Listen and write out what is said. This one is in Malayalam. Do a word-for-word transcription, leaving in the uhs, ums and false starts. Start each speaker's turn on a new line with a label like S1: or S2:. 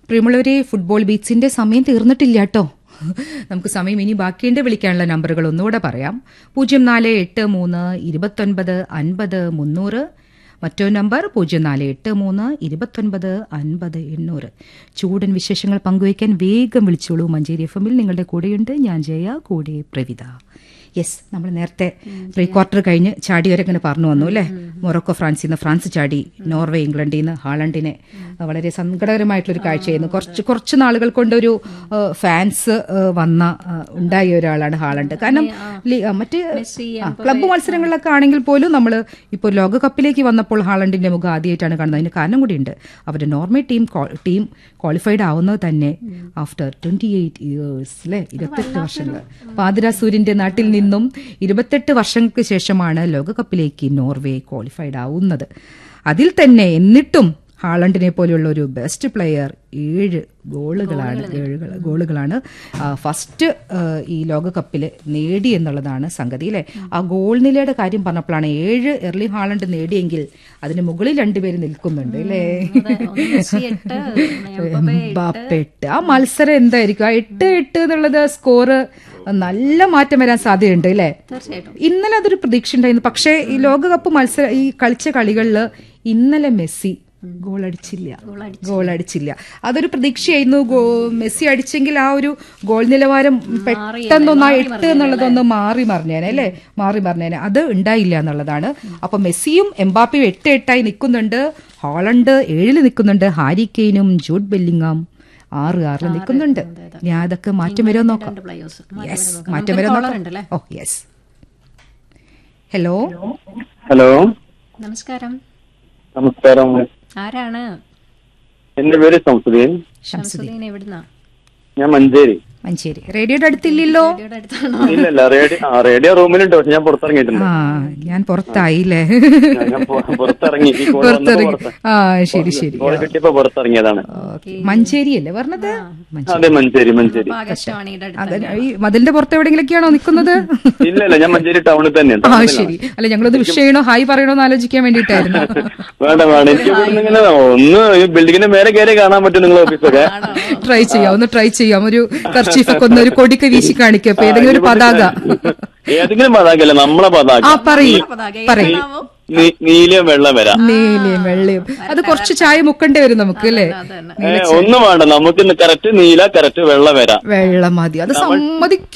S1: പ്രിയമുള്ളവരെ, ഫുട്ബോൾ ബീറ്റ്സിന്റെ സമയം തീർന്നിട്ടില്ല കേട്ടോ. നമുക്ക് സമയം ഇനി ബാക്കിയുണ്ട്. വിളിക്കാനുള്ള നമ്പറുകൾ ഒന്നുകൂടെ പറയാം. പൂജ്യം നാല് എട്ട് മൂന്ന് ഇരുപത്തൊൻപത് അൻപത് മുന്നൂറ്. മറ്റൊരു നമ്പർ പൂജ്യം നാല് എട്ട് മൂന്ന് ഇരുപത്തൊൻപത് അൻപത് എണ്ണൂറ്. ചൂടൻ വിശേഷങ്ങൾ പങ്കുവയ്ക്കാൻ വേഗം വിളിച്ചോളൂ. മഞ്ചേരി എഫ് എമ്മിൽ നിങ്ങളുടെ കൂടെയുണ്ട് ഞാൻ ജയ, കൂടെ പ്രവിത. യെസ്, നമ്മൾ നേരത്തെ പ്രീ ക്വാർട്ടർ കഴിഞ്ഞ് ചാടിയവരെ ഇങ്ങനെ പറഞ്ഞു വന്നു അല്ലേ. മൊറോക്കോ ഫ്രാൻസിൽ നിന്ന് ഫ്രാൻസ് ചാടി, നോർവേ ഇംഗ്ലണ്ടിൽ നിന്ന് ഹാളണ്ടിനെ. വളരെ സങ്കടകരമായിട്ടുള്ളൊരു കാഴ്ചയായിരുന്നു. കുറച്ച് കുറച്ച് നാളുകൾ കൊണ്ടൊരു ഫാൻസ് വന്ന ഉണ്ടായ ഒരാളാണ് ഹാളണ്ട്. കാരണം മറ്റ് ക്ലബ്ബ് മത്സരങ്ങളിലൊക്കെ ആണെങ്കിൽ പോലും നമ്മൾ ഇപ്പോൾ ലോകകപ്പിലേക്ക് വന്നപ്പോൾ ഹാളണ്ടിന്റെ മുഖം ആദ്യമായിട്ടാണ് കാണുന്നത്. അതിന് കാരണം കൂടിയുണ്ട്. അവരുടെ നോർമേ ടീം ടീം ക്വാളിഫൈഡ് ആവുന്നത് തന്നെ ആഫ്റ്റർ ട്വന്റി എയ്റ്റ് ഇയേഴ്സ് അല്ലെ, ഇരുപത്തെട്ട് വർഷങ്ങൾ. പാതിരാ സൂര്യന്റെ നാട്ടിൽ നിന്നും ഇരുപത്തെട്ട് വർഷങ്ങൾക്ക് ശേഷമാണ് ലോകകപ്പിലേക്ക് നോർവേ ക്വാളിഫൈഡ് ആവുന്നത്. അതിൽ തന്നെ എന്നിട്ടും ഹാളണ്ടിനെ പോലെയുള്ള ഒരു ബെസ്റ്റ് പ്ലെയർ ഏഴ് ഗോളുകളാണ് ഏഴ് ഗോളുകളാണ് ഫസ്റ്റ് ഈ ലോകകപ്പിൽ നേടി എന്നുള്ളതാണ് സംഗതി അല്ലേ. ആ ഗോൾ നിലയുടെ കാര്യം പറഞ്ഞപ്പോഴാണ് ഏഴ് എർലി ഹാളണ്ട് നേടിയെങ്കിൽ അതിന് മുകളിൽ രണ്ടുപേര് നിൽക്കുന്നുണ്ട് അല്ലേ. എട്ട് ആ മത്സരം എന്തായിരിക്കും, ആ എട്ട് എട്ട് എന്നുള്ളത് സ്കോറ് നല്ല മാറ്റം വരാൻ സാധ്യതയുണ്ട് അല്ലേ. ഇന്നലെ അതൊരു പ്രതീക്ഷ ഉണ്ടായിരുന്നു. പക്ഷേ ഈ ലോകകപ്പ് മത്സരം ഈ കളിച്ച കളികളിൽ ഇന്നലെ മെസ്സി ഗോളടിച്ചില്ല ഗോളടിച്ചില്ല അതൊരു പ്രതീക്ഷയായിരുന്നു. മെസ്സി അടിച്ചെങ്കിൽ ആ ഒരു ഗോൾ നിലവാരം പെട്ടെന്നൊന്ന് എട്ട് എന്നുള്ളതൊന്ന് മാറി മറിഞ്ഞേനെ അല്ലേ, മാറി മറിഞ്ഞേനെ. അത് ഉണ്ടായില്ല എന്നുള്ളതാണ്. അപ്പൊ മെസ്സിയും എംബാപ്പയും എട്ട് എട്ടായി നിൽക്കുന്നുണ്ട്. ഹാളണ്ട് ഏഴില് നിൽക്കുന്നുണ്ട്. ഹാരി കെയ്നും ജൂഡ് ബെല്ലിങ്ങാം ആറ് ആറിൽ നിൽക്കുന്നുണ്ട്. ഞാൻ അതൊക്കെ മാറ്റം വരുമോ നോക്കാം. യെസ്, മാറ്റം വരുമോ നോക്കാം. ഓ യെസ്. ഹലോ
S2: ഹലോ,
S3: നമസ്കാരം.
S2: നമസ്കാരം.
S3: ആരാണ്?
S2: എന്റെ പേര് ശംസുദ്ദീൻ.
S3: ശംസുദ്ദീൻ എവിടുന്നാ?
S2: ഞാൻ മഞ്ചേരി.
S1: മഞ്ചേരി. റേഡിയോയുടെ അടുത്തില്ലല്ലോ?
S2: ഇല്ലല്ല, റേഡിയോ ആ റേഡിയോ റൂമിലുണ്ട്. പക്ഷെ ഞാൻ പുറത്തിറങ്ങിയിട്ടുണ്ട്.
S1: ആ, ഞാൻ പുറത്തായില്ലേ.
S2: ഞാൻ പുറത്തിറങ്ങി.
S1: പുറത്തിറങ്ങി. ആ ശരി ശരി.
S2: കിട്ടിയപ്പോ പുറത്തിറങ്ങിയതാണ്.
S1: മഞ്ചേരി അല്ലേ പറഞ്ഞത്?
S2: അതെ, മഞ്ചേരി. മഞ്ചേരി
S1: ഈ മതിലിന്റെ പുറത്ത് എവിടെയെങ്കിലൊക്കെയാണോ നിൽക്കുന്നത്?
S2: ഇല്ലല്ല, ഞാൻ മഞ്ചേരി ടൗണിൽ തന്നെയാണ്.
S1: ആ ശരി. അല്ല, ഞങ്ങളത് വിഷ് ചെയ്യണോ ഹായ് പറയണോ എന്ന് ആലോചിക്കാൻ വേണ്ടിയിട്ടായിരുന്നു.
S2: വേണ്ട വേണ്ട, എനിക്ക് ഇങ്ങനെ ഒന്ന് ബിൽഡിങ്ങിന്റെ മേലെ കയറി കാണാൻ പറ്റും നിങ്ങളെ ഓഫീസൊക്കെ.
S1: ട്രൈ ചെയ്യാം, ഒന്ന് ട്രൈ ചെയ്യാം. ഒരു കർച്ചീഫൊക്കെ ഒന്ന് ഒരു കൊടിക്ക് വീശി കാണിക്കുക. അപ്പൊ ഏതെങ്കിലും ഒരു പതാക,
S2: ഏതെങ്കിലും പതാകല്ല, നമ്മളെ പതാക.
S1: ആ പറയും പറയും.
S2: നീലയും വെള്ളം വരാം.
S1: നീലയും വെള്ളയും. അത് കുറച്ച് ചായ മുക്കണ്ടേ വരും നമുക്ക് അല്ലേ.
S2: ഒന്നും വേണ്ട, നമുക്ക് കറക്റ്റ് നീല കറക്റ്റ് വെള്ളം വരാം.
S1: വെള്ളം മതി, അത് സമ്മതിക്കും.